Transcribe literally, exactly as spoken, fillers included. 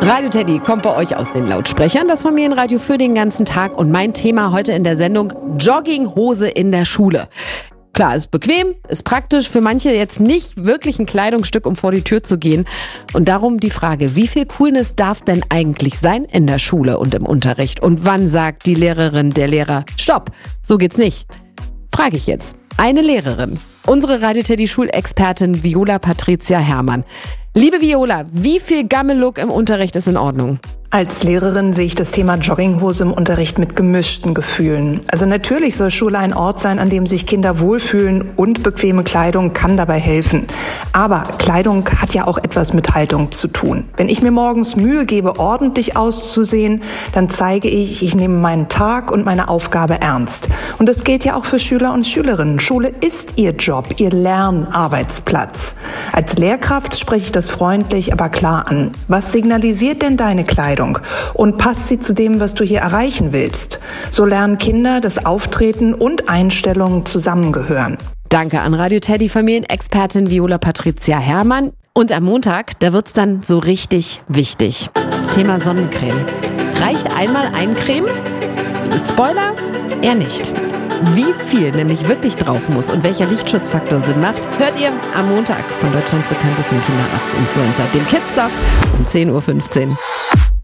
Radio Teddy kommt bei euch aus den Lautsprechern, das Familienradio für den ganzen Tag. Und mein Thema heute in der Sendung: Jogginghose in der Schule. Klar, ist bequem, ist praktisch, für manche jetzt nicht wirklich ein Kleidungsstück, um vor die Tür zu gehen. Und darum die Frage, wie viel Coolness darf denn eigentlich sein in der Schule und im Unterricht? Und wann sagt die Lehrerin, der Lehrer, stopp, so geht's nicht? Frage ich jetzt eine Lehrerin, unsere Radio Teddy Schulexpertin Viola Patricia Herrmann. Liebe Viola, wie viel Gammel-Look im Unterricht ist in Ordnung? Als Lehrerin sehe ich das Thema Jogginghose im Unterricht mit gemischten Gefühlen. Also natürlich soll Schule ein Ort sein, an dem sich Kinder wohlfühlen, und bequeme Kleidung kann dabei helfen. Aber Kleidung hat ja auch etwas mit Haltung zu tun. Wenn ich mir morgens Mühe gebe, ordentlich auszusehen, dann zeige ich, ich nehme meinen Tag und meine Aufgabe ernst. Und das gilt ja auch für Schüler und Schülerinnen. Schule ist ihr Job, ihr Lernarbeitsplatz. Als Lehrkraft spreche ich das freundlich, aber klar an. Was signalisiert denn deine Kleidung? Und passt sie zu dem, was du hier erreichen willst? So lernen Kinder, dass Auftreten und Einstellungen zusammengehören. Danke an Radio Teddy Familienexpertin Viola Patricia Herrmann. Und am Montag, da wird's dann so richtig wichtig. Thema Sonnencreme. Reicht einmal eincremen? Spoiler, eher nicht. Wie viel nämlich wirklich drauf muss und welcher Lichtschutzfaktor Sinn macht, hört ihr am Montag von Deutschlands bekanntestem Kinderarzt-Influencer, dem Kidsdoc, um zehn Uhr fünfzehn.